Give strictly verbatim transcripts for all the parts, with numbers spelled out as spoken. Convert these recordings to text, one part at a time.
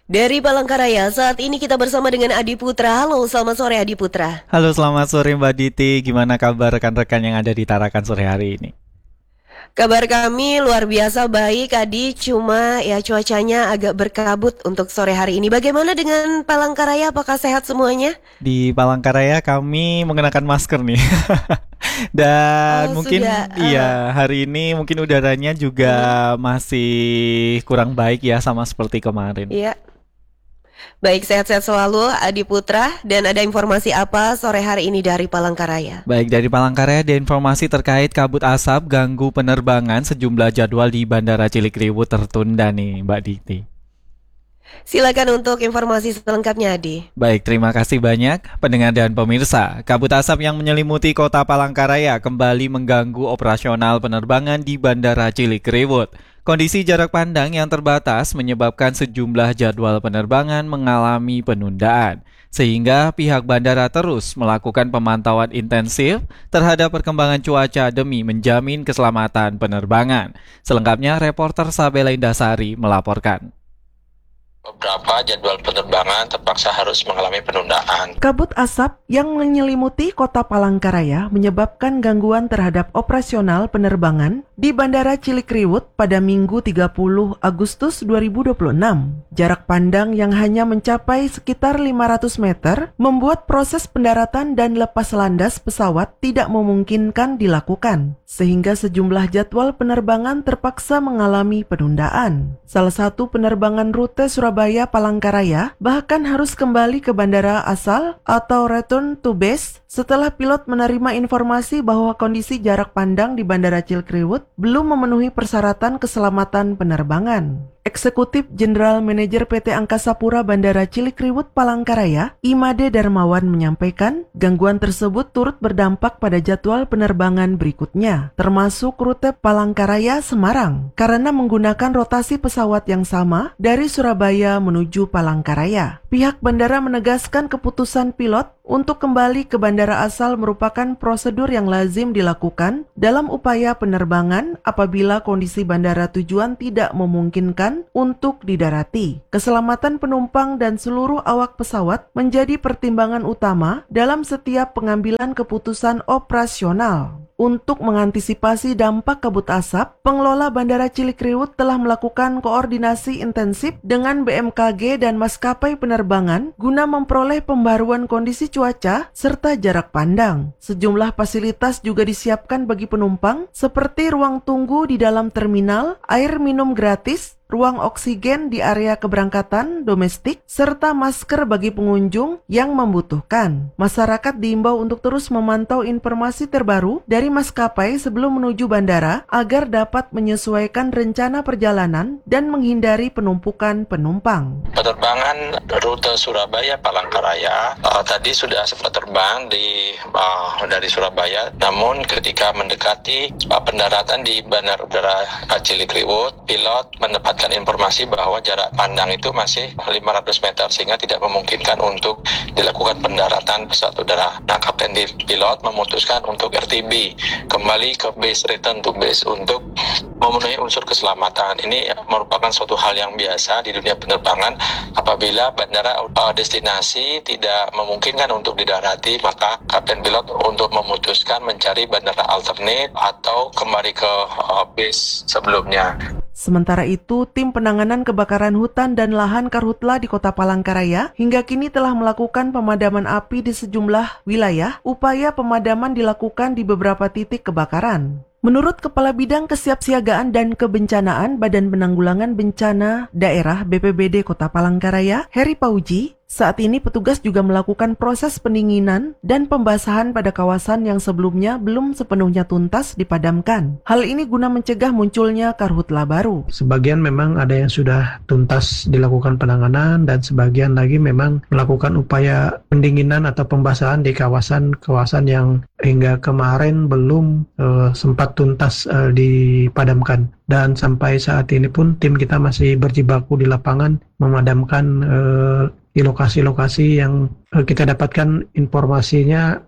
Dari Palangkaraya, saat ini kita bersama dengan Adi Putra. Halo, selamat sore Adi Putra. Halo, selamat sore Mbak Diti. Gimana kabar rekan-rekan yang ada di Tarakan sore hari ini? Kabar kami luar biasa baik Adi, cuma ya cuacanya agak berkabut untuk sore hari ini. Bagaimana dengan Palangkaraya, apakah sehat semuanya? Di Palangkaraya kami mengenakan masker nih. Dan Oh mungkin sudah, iya eh, hari ini mungkin udaranya juga mm, masih kurang baik ya sama seperti kemarin. ya. Baik, sehat-sehat selalu Adi Putra. Dan ada informasi apa sore hari ini dari Palangkaraya? Baik, dari Palangkaraya ada informasi terkait kabut asap ganggu penerbangan, sejumlah jadwal di Bandara Cilikriwut tertunda nih Mbak Diti. Silakan untuk informasi selengkapnya Adi. Baik, terima kasih banyak pendengar dan pemirsa. Kabut asap yang menyelimuti kota Palangkaraya kembali mengganggu operasional penerbangan di Bandara Cilikriwut. Kondisi jarak pandang yang terbatas menyebabkan sejumlah jadwal penerbangan mengalami penundaan, sehingga pihak bandara terus melakukan pemantauan intensif terhadap perkembangan cuaca demi menjamin keselamatan penerbangan. Selengkapnya, reporter Sabela Indasari melaporkan. Beberapa jadwal penerbangan terpaksa harus mengalami penundaan. Kabut asap yang menyelimuti kota Palangkaraya menyebabkan gangguan terhadap operasional penerbangan di Bandara Cilikriwut pada Minggu tiga puluh Agustus dua ribu dua puluh enam. Jarak pandang yang hanya mencapai sekitar lima ratus meter membuat proses pendaratan dan lepas landas pesawat tidak memungkinkan dilakukan, sehingga sejumlah jadwal penerbangan terpaksa mengalami penundaan. Salah satu penerbangan rute Surabaya Palangkaraya bahkan harus kembali ke bandara asal atau return to base setelah pilot menerima informasi bahwa kondisi jarak pandang di Bandara Cilikriwut belum memenuhi persyaratan keselamatan penerbangan. Eksekutif Jenderal Manajer P T Angkasa Pura Bandara Cilikriwut Palangkaraya, Imade Darmawan menyampaikan, gangguan tersebut turut berdampak pada jadwal penerbangan berikutnya, termasuk rute Palangkaraya Semarang, karena menggunakan rotasi pesawat yang sama dari Surabaya menuju Palangkaraya. Pihak bandara menegaskan keputusan pilot untuk kembali ke bandara asal merupakan prosedur yang lazim dilakukan dalam upaya penerbangan apabila kondisi bandara tujuan tidak memungkinkan untuk didarati. Keselamatan penumpang dan seluruh awak pesawat menjadi pertimbangan utama dalam setiap pengambilan keputusan operasional. Untuk mengantisipasi dampak kabut asap, pengelola Bandara Cilikriwut telah melakukan koordinasi intensif dengan B M K G dan maskapai penerbangan guna memperoleh pembaruan kondisi cuaca serta jarak pandang. Sejumlah fasilitas juga disiapkan bagi penumpang seperti ruang tunggu di dalam terminal, air minum gratis, ruang oksigen di area keberangkatan domestik, serta masker bagi pengunjung yang membutuhkan. Masyarakat diimbau untuk terus memantau informasi terbaru dari maskapai sebelum menuju bandara agar dapat menyesuaikan rencana perjalanan dan menghindari penumpukan penumpang. Penerbangan rute Surabaya Palangkaraya uh, tadi sudah sempat terbang di uh, dari Surabaya, namun ketika mendekati uh, pendaratan di Bandara Udara Cilikriwut, pilot mendapat informasi bahwa jarak pandang itu masih lima ratus meter sehingga tidak memungkinkan untuk dilakukan pendaratan pesawat udara. Nah, Kapten pilot memutuskan untuk R T B, kembali ke base, return to base untuk memenuhi unsur keselamatan. Ini merupakan suatu hal yang biasa di dunia penerbangan. Apabila bandara uh, destinasi tidak memungkinkan untuk didarati, maka Kapten pilot untuk memutuskan mencari bandara alternate atau kembali ke uh, base sebelumnya. Sementara itu, tim penanganan kebakaran hutan dan lahan Karhutla di Kota Palangkaraya hingga kini telah melakukan pemadaman api di sejumlah wilayah. Upaya pemadaman dilakukan di beberapa titik kebakaran. Menurut Kepala Bidang Kesiapsiagaan dan Kebencanaan Badan Penanggulangan Bencana Daerah B P B D Kota Palangkaraya, Heri Pauji, saat ini petugas juga melakukan proses pendinginan dan pembasahan pada kawasan yang sebelumnya belum sepenuhnya tuntas dipadamkan. Hal ini guna mencegah munculnya karhutla baru. Sebagian memang ada yang sudah tuntas dilakukan penanganan dan sebagian lagi memang melakukan upaya pendinginan atau pembasahan di kawasan-kawasan yang hingga kemarin belum uh, sempat tuntas uh, dipadamkan. Dan sampai saat ini pun tim kita masih berjibaku di lapangan memadamkan uh, di lokasi-lokasi yang uh, kita dapatkan informasinya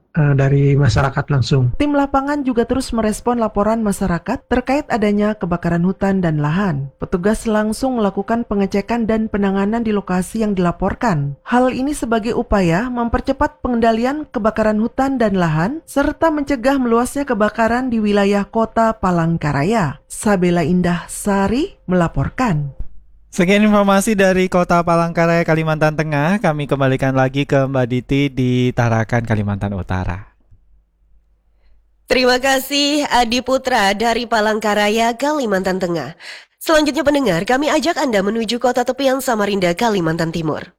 uh, dari masyarakat langsung. Tim lapangan juga terus merespon laporan masyarakat terkait adanya kebakaran hutan dan lahan. Petugas langsung melakukan pengecekan dan penanganan di lokasi yang dilaporkan. Hal ini sebagai upaya mempercepat pengendalian kebakaran hutan dan lahan serta mencegah meluasnya kebakaran di wilayah Kota Palangkaraya. Sabela Indah Sari melaporkan. Sekian informasi dari Kota Palangkaraya, Kalimantan Tengah. Kami kembalikan lagi ke Mbak Diti di Tarakan, Kalimantan Utara. Terima kasih Adi Putra dari Palangkaraya, Kalimantan Tengah. Selanjutnya pendengar, kami ajak Anda menuju kota tepian Samarinda, Kalimantan Timur.